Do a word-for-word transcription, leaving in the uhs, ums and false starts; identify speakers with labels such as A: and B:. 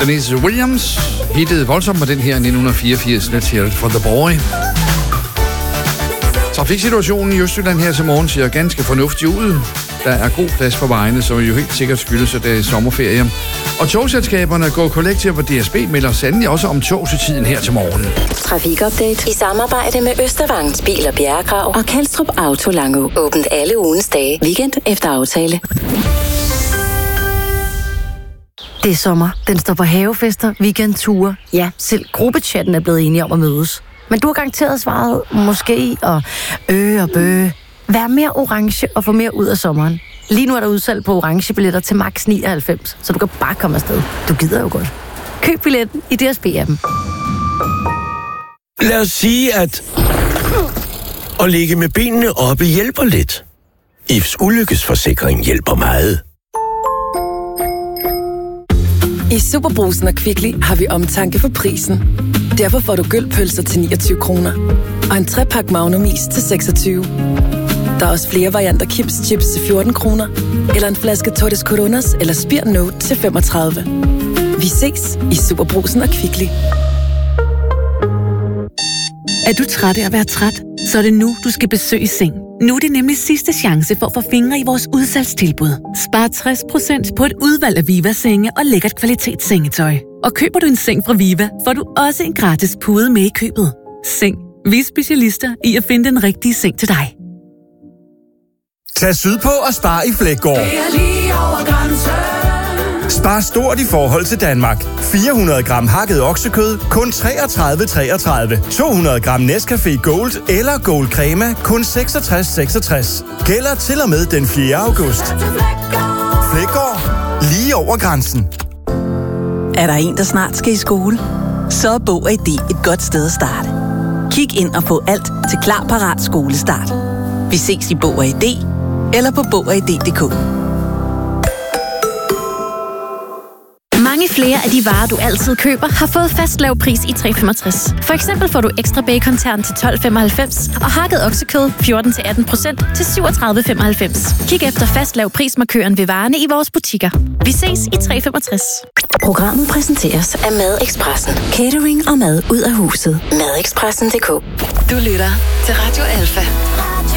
A: Denise Williams hittede voldsomt med den her nitten fireogfirs. Let's hear it for the boy. Trafiksituationen i Østjylland her til morgen ser ganske fornuftig ud. Der er god plads på vejene, som jo helt sikkert skyldes, at det er sommerferie. Og togselskaberne Go Collective og D S B melder sandelig også om tog til tiden her til morgen.
B: Trafikupdate i samarbejde med Østervangets Bil- og Bjerregrav og Kalstrup Auto Langå. Åbent alle ugens dage. Weekend efter aftale.
C: Det er sommer. Den står på havefester, weekendture. Ja, selv gruppechatten er blevet enige om at mødes. Men du har garanteret svaret måske og øh og bøh. Vær mere orange og få mere ud af sommeren. Lige nu er der udsalg på orange billetter til max nioghalvfems, så du kan bare komme afsted. Du gider jo godt. Køb billetten i D S B-appen.
D: Lad os sige, at at ligge med benene oppe hjælper lidt. I F's ulykkesforsikring hjælper meget.
E: I Superbrugsen og Kvickly har vi omtanke for prisen. Derfor får du gølpølser til niogtyve kroner. Og en trepak Magnum is til seksogtyve. Der er også flere varianter kips chips til fjorten kroner. Eller en flaske Tortes Coronas eller Spir Note til femogtredive. Vi ses i Superbrugsen og Kvickly.
F: Er du træt af at være træt? Så er det nu, du skal besøge Seng. Nu er det nemlig sidste chance for at få fingre i vores udsalgstilbud. Spar tres procent på et udvalg af Viva-senge og lækkert kvalitetssengetøj. Og køber du en seng fra Viva, får du også en gratis pude med i købet. Seng. Vi er specialister i at finde den rigtige seng til dig.
G: Tag sydpå og spar i Fleggaard. Spar stort i forhold til Danmark. fire hundrede gram hakket oksekød, kun treogtredive treogtredive. to hundrede gram Nescafé Gold eller Gold Crema, kun seksogtres seksogtres. Gælder til og med den fjerde august. Fleggaard. Lige over grænsen.
H: Er der en, der snart skal i skole? Så er Bog og I D et godt sted at starte. Kig ind og få alt til Klar Parat Skolestart. Vi ses i Bog og I D eller på bog og i d punktum d k.
I: Mange flere af de varer, du altid køber, har fået fast lav pris i tre femogtres. For eksempel får du ekstra bacon-tern til tolv femoghalvfems og hakket oksekød fjorten til atten procent til syvogtredive femoghalvfems. Kig efter fast lav prismarkøren ved varerne i vores butikker. Vi ses i tre femogtres.
B: Programmet præsenteres af Madexpressen. Catering og mad ud af huset. Madexpressen punktum d k.
E: Du lytter til Radio Alfa.